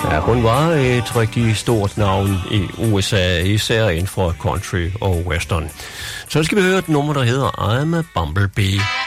Ja, hun var et rigtig stort navn i USA, især inden for country og western. Så skal vi høre et nummer, der hedder I'm a Bumblebee.